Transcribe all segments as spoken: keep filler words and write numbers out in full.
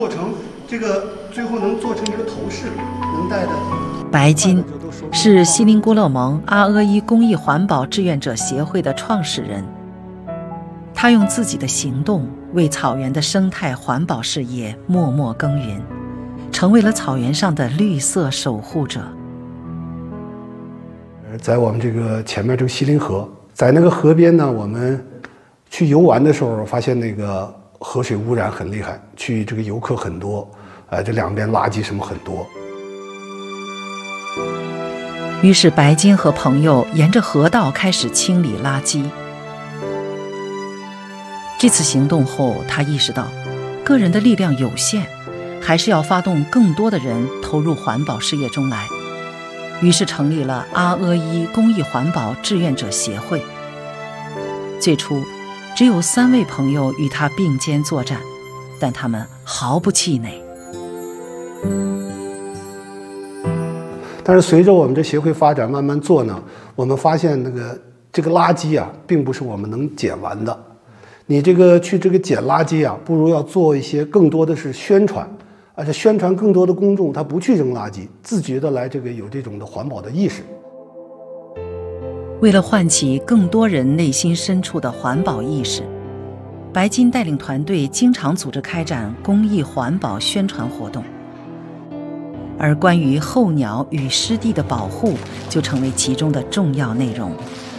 做成这个最后能做成一个头饰，能戴的。 白金是锡林郭勒盟阿阿伊公益环保志愿者协会的创始人，他用自己的行动为草原的生态环保事业默默耕耘，成为了草原上的绿色守护者。 在我们这个前面这个锡林河，在那个河边呢，我们去游玩的时候，发现那个河水污染很厉害，去这个游客很多，呃，这两边垃圾什么很多。 于是白金和朋友沿着河道开始清理垃圾。这次行动后，他意识到个人的力量有限，还是要发动更多的人投入环保事业中来，于是成立了阿阿伊公益环保志愿者协会。最初只有三位朋友与他并肩作战，但他们毫不气馁。 但是随着我们这协会发展慢慢做呢，我们发现那个这个垃圾啊，并不是我们能捡完的。你这个去这个捡垃圾啊，不如要做一些更多的是宣传，而且宣传更多的公众他不去扔垃圾，自觉的来这个有这种的环保的意识。 为了唤起更多人内心深处的环保意识，白金带领团队经常组织开展公益环保宣传活动，而关于候鸟与湿地的保护就成为其中的重要内容。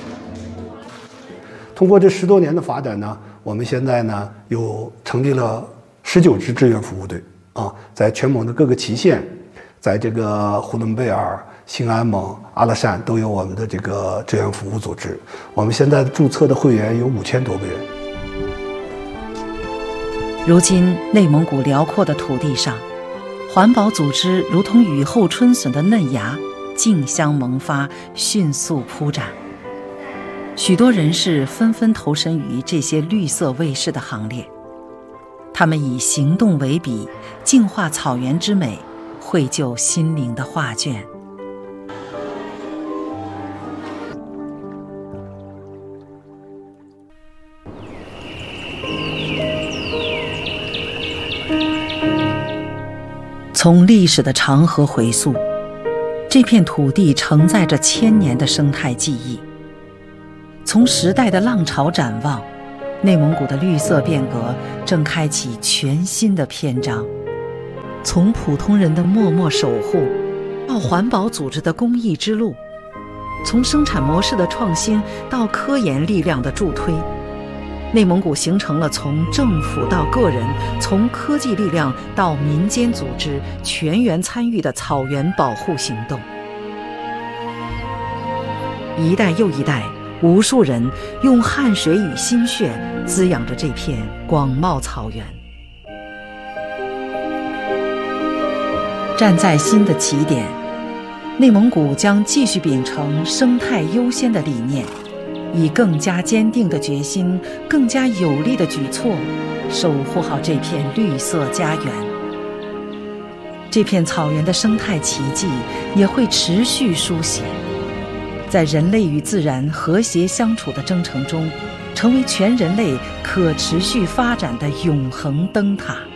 通过这十多年的发展呢，我们现在呢又成立了十九支志愿服务队啊，在全蒙的各个旗县，在这个呼伦贝尔、兴安盟、阿勒善都有我们的这个志愿服务组织。我们现在注册的会员有五千多个人。 如今内蒙古辽阔的土地上，环保组织如同雨后春笋的嫩芽，竞相萌发，迅速铺展。许多人士纷纷投身于这些绿色卫士的行列，他们以行动为笔，净化草原之美，绘就心灵的画卷。从历史的长河回溯，这片土地承载着千年的生态记忆。从时代的浪潮展望，内蒙古的绿色变革正开启全新的篇章。从普通人的默默守护，到环保组织的公益之路，从生产模式的创新到科研力量的助推，内蒙古形成了从政府到个人，从科技力量到民间组织全员参与的草原保护行动。一代又一代，无数人用汗水与心血滋养着这片广袤草原。站在新的起点，内蒙古将继续秉承生态优先的理念，以更加坚定的决心，更加有力的举措，守护好这片绿色家园。这片草原的生态奇迹也会持续书写，在人类与自然和谐相处的征程中，成为全人类可持续发展的永恒灯塔。